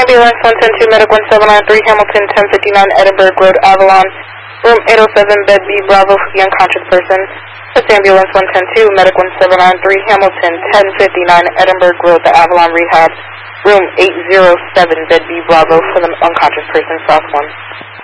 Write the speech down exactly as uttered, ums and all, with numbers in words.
Ambulance one ten two, Medic one seven nine three, Hamilton, ten fifty-nine, Edinburgh Road, Avalon. Room eight oh seven, bed B, Bravo for the unconscious person. That's Ambulance one ten two, Medic one seven nine three, Hamilton, ten fifty-nine, Edinburgh Road, the Avalon Rehab. Room eight oh seven, bed B, Bravo for the unconscious person, South one.